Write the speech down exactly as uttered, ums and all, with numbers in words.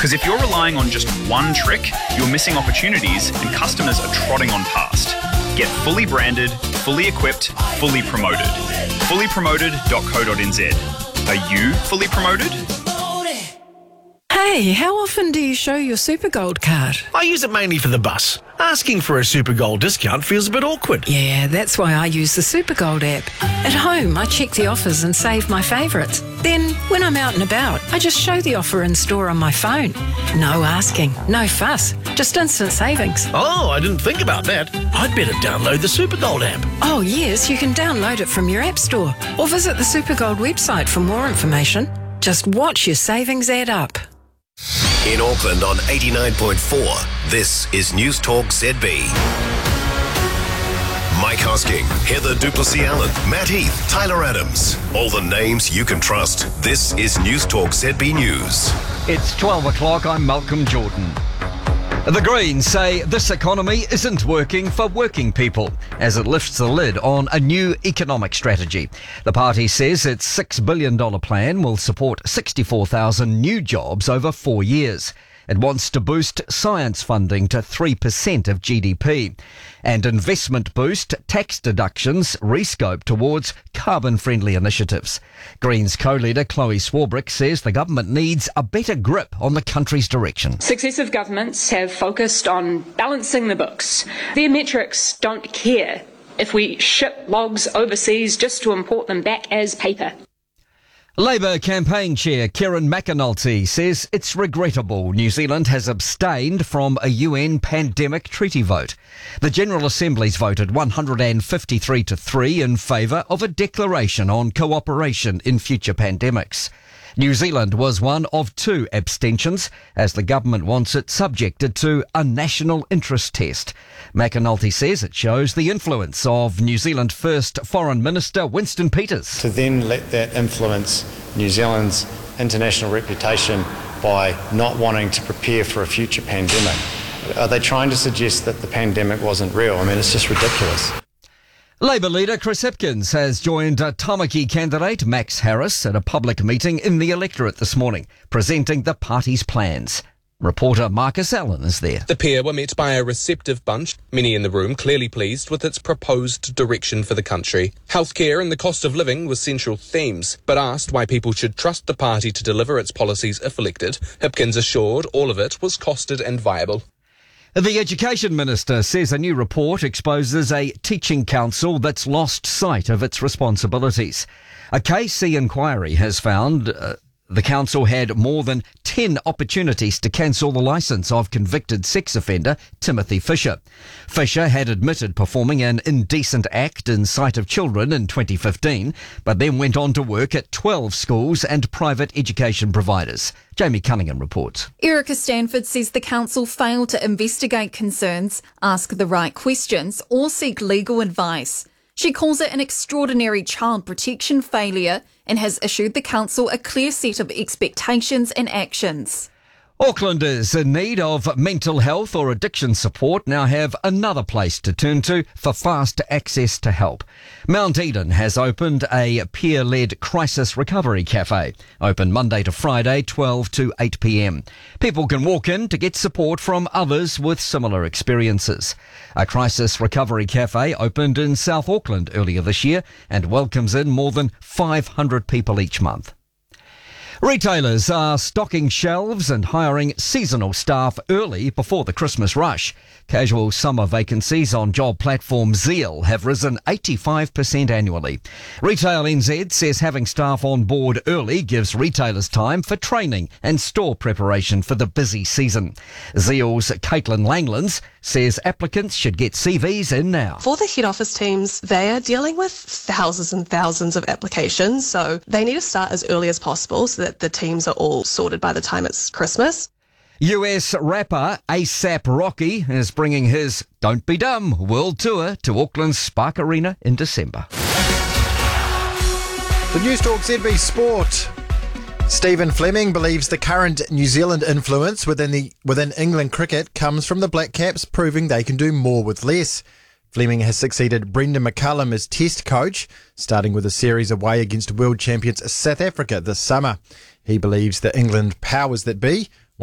Because if you're relying on just one trick, you're missing opportunities and customers are trotting on past. Get fully branded, fully equipped, fully promoted. fully promoted dot co dot n z. Are you fully promoted? Hey, how often do you show your SuperGold card? I use it mainly for the bus. Asking for a SuperGold discount feels a bit awkward. Yeah, that's why I use the SuperGold app. At home, I check the offers and save my favourites. Then, when I'm out and about, I just show the offer in store on my phone. No asking, no fuss, just instant savings. Oh, I didn't think about that. I'd better download the SuperGold app. Oh yes, you can download it from your app store or visit the SuperGold website for more information. Just watch your savings add up. In Auckland on eighty-nine point four, this is News Talk Z B. Mike Hosking, Heather Duplessis-Allen, Matt Heath, Tyler Adams. All the names you can trust. This is News Talk Z B News. It's twelve o'clock, I'm Malcolm Jordan. The Greens say this economy isn't working for working people as it lifts the lid on a new economic strategy. The party says its six billion dollars plan will support sixty-four thousand new jobs over four years. It wants to boost science funding to three percent of G D P and investment boost tax deductions rescope towards carbon-friendly initiatives. Greens co-leader Chloe Swarbrick says the government needs a better grip on the country's direction. Successive governments have focused on balancing the books. Their metrics don't care if we ship logs overseas just to import them back as paper. Labour campaign chair Kieran McAnulty says it's regrettable New Zealand has abstained from a U N pandemic treaty vote. The General Assembly's voted one hundred fifty-three to three in favour of a declaration on cooperation in future pandemics. New Zealand was one of two abstentions, as the government wants it subjected to a national interest test. McAnulty says it shows the influence of New Zealand First Foreign Minister Winston Peters. To then let that influence New Zealand's international reputation by not wanting to prepare for a future pandemic. Are they trying to suggest that the pandemic wasn't real? I mean, it's just ridiculous. Labour leader Chris Hipkins has joined uh, Tamaki candidate Max Harris at a public meeting in the electorate this morning, presenting the party's plans. Reporter Marcus Allen is there. The pair were met by a receptive bunch, many in the room clearly pleased with its proposed direction for the country. Healthcare and the cost of living were central themes, but asked why people should trust the party to deliver its policies if elected, Hipkins assured all of it was costed and viable. The Education Minister says a new report exposes a teaching council that's lost sight of its responsibilities. A K C inquiry has found uh, the council had more than ten opportunities to cancel the licence of convicted sex offender Timothy Fisher. Fisher had admitted performing an indecent act in sight of children in twenty fifteen, but then went on to work at twelve schools and private education providers. Jamie Cunningham reports. Erica Stanford says the council failed to investigate concerns, ask the right questions or seek legal advice. She calls it an extraordinary child protection failure and has issued the council a clear set of expectations and actions. Aucklanders in need of mental health or addiction support now have another place to turn to for fast access to help. Mount Eden has opened a peer-led crisis recovery cafe, open Monday to Friday, twelve to eight p.m. People can walk in to get support from others with similar experiences. A crisis recovery cafe opened in South Auckland earlier this year and welcomes in more than five hundred people each month. Retailers are stocking shelves and hiring seasonal staff early before the Christmas rush. Casual summer vacancies on job platform Zeal have risen eighty-five percent annually. Retail N Z says having staff on board early gives retailers time for training and store preparation for the busy season. Zeal's Caitlin Langlands says applicants should get C Vs in now. For the head office teams, they are dealing with thousands and thousands of applications, so they need to start as early as possible so that the teams are all sorted by the time it's Christmas. U S rapper A$AP Rocky is bringing his Don't Be Dumb world tour to Auckland's Spark Arena in December. The News Talk Z B Sport. Stephen Fleming believes the current New Zealand influence within the within England cricket comes from the Black Caps proving they can do more with less. Fleming has succeeded Brendan McCullum as Test coach, starting with a series away against world champions South Africa this summer. He believes the England powers that be